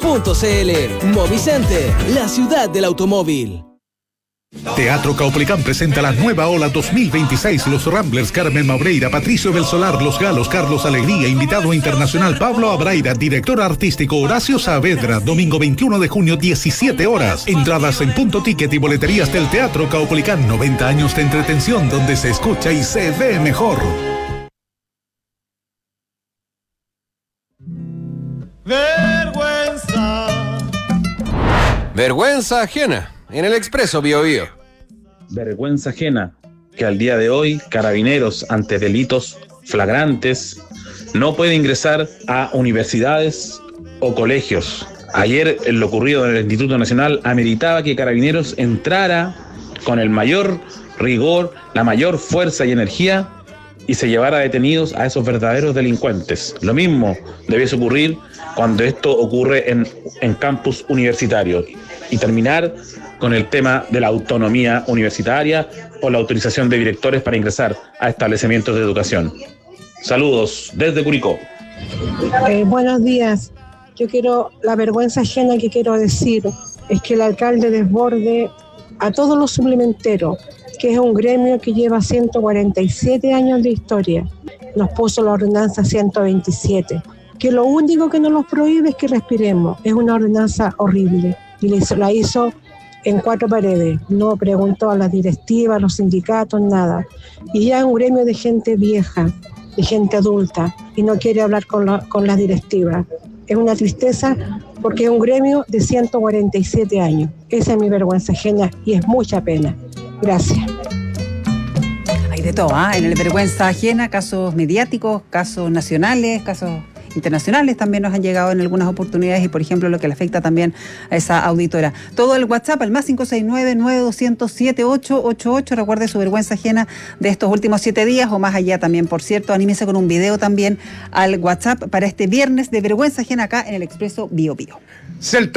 Movicenter, la ciudad del automóvil. Teatro Caupolicán presenta la nueva ola 2026. Los Ramblers, Carmen Maureira, Patricio Belsolar, Los Galos, Carlos Alegría, invitado internacional Pablo Abraira, director artístico Horacio Saavedra, domingo 21 de junio, 17 horas. Entradas en Punto Ticket y boleterías del Teatro Caupolicán. 90 años de entretención donde se escucha y se ve mejor. Vergüenza ajena en el Expreso Biobío. Vergüenza ajena que al día de hoy Carabineros, ante delitos flagrantes, no puede ingresar a universidades o colegios. Ayer lo ocurrido en el Instituto Nacional ameritaba que Carabineros entrara con el mayor rigor, la mayor fuerza y energía y se llevara detenidos a esos verdaderos delincuentes. Lo mismo debiese ocurrir cuando esto ocurre en campus universitarios y terminar con el tema de la autonomía universitaria o la autorización de directores para ingresar a establecimientos de educación. Saludos desde Curicó. Buenos días. La vergüenza ajena que quiero decir es que el alcalde desborde a todos los suplementeros, que es un gremio que lleva 147 años de historia. Nos puso la ordenanza 127, que lo único que nos prohíbe es que respiremos. Es una ordenanza horrible y la hizo en 4 paredes. No preguntó a las directivas, a los sindicatos, nada. Y ya es un gremio de gente vieja, de gente adulta, y no quiere hablar con las directivas. Es una tristeza porque es un gremio de 147 años. Esa es mi vergüenza ajena y es mucha pena. Gracias. Hay de todo, en el vergüenza ajena, casos mediáticos, casos nacionales, casos internacionales también nos han llegado en algunas oportunidades y, por ejemplo, lo que le afecta también a esa auditora. Todo el WhatsApp al más 569-9200-7888. Recuerde su vergüenza ajena de estos últimos 7 días o más allá también, por cierto. Anímese con un video también al WhatsApp para este viernes de vergüenza ajena acá en el Expreso Biobío.